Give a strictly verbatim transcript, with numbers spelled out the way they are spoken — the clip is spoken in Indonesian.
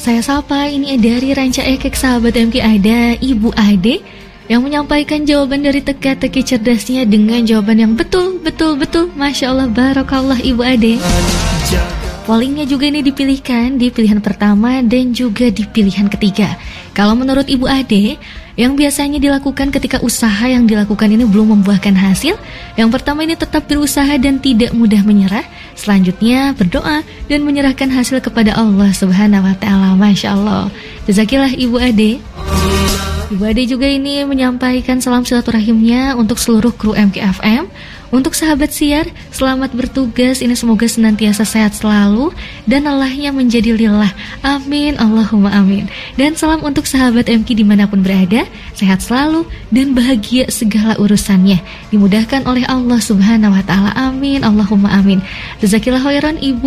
saya sapa ini dari Ranca Ekek sahabat M K, ada Ibu Ade yang menyampaikan jawaban dari teka-teki cerdasnya dengan jawaban yang betul, betul, betul. Masya Allah, barakallah Ibu Ade. Pollingnya juga ini dipilihkan di pilihan pertama dan juga di pilihan ketiga. Kalau menurut Ibu Ade, yang biasanya dilakukan ketika usaha yang dilakukan ini belum membuahkan hasil, yang pertama ini tetap berusaha dan tidak mudah menyerah. Selanjutnya berdoa dan menyerahkan hasil kepada Allah Subhanahu wa Ta'ala. Masya Allah, jazakillah Ibu Ade. Ibu Ade juga ini menyampaikan salam silaturahimnya untuk seluruh kru M K F M. Untuk sahabat siar, selamat bertugas. Ini semoga senantiasa sehat selalu dan Allahnya menjadi lillah. Amin, Allahumma amin. Dan salam untuk sahabat M K dimanapun berada, sehat selalu dan bahagia segala urusannya, dimudahkan oleh Allah Subhanahu wa Ta'ala. Amin, Allahumma amin. Jazakillah khairan Ibu